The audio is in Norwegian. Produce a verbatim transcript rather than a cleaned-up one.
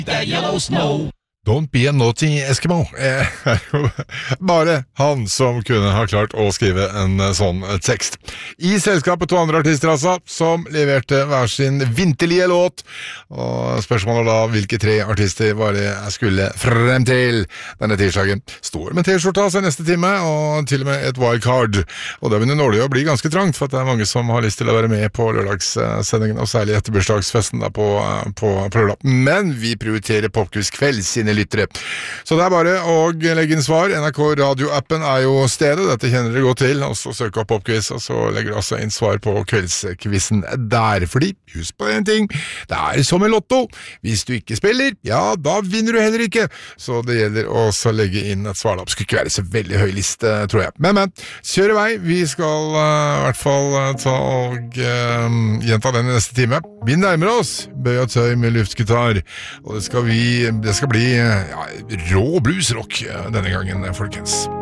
that yellow snow. Don't be a naughty Eskimo er jo bare han som kunne ha klart å skrive en sånn tekst. I selskapet to andre artister altså, som leverte hver sin vinterlige låt, og spørsmålet da hvilke tre artister var det jeg skulle frem til denne tirsdagen. Står med t-skjorta altså neste time, og til og med et wildcard, og det begynner nålig å bli ganske trangt, for at det er mange som har lyst til å være med på lørdagssendingen, og særlig etter bursdagsfesten da på, på, på lørdag. Men vi prioriterer Popquiz kveld sine lyttere. Så det er bare å legge inn svar. N R K Radio-appen er jo stedet, dette kjenner dere godt til, og så søke opp Popquiz, og så legger dere også inn svar på kveldskvissen der, fordi, husk på en ting, det er som en lotto, hvis du ikke spiller, ja, da vinner du heller ikke, så det gjelder også å legge inn et svar, det skulle ikke være så veldig høy liste, tror jeg. Men, men, kjør i vei, vi skal uh, i hvert fall uh, ta og uh, gjenta den i neste time. Vi nærmer oss Bøy og Tøy med luftgitar, og det skal, vi, det skal bli ja, rå bluesrock denne gangen, folkens.